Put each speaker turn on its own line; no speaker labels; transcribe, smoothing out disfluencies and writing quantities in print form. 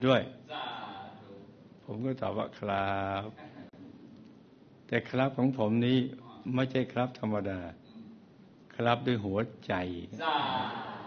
ด้วยผมก็ตอบว่าครับแต่ครับของผมนี้ไม่ใช่ครับธรรมดาครับด้วยหัวใจ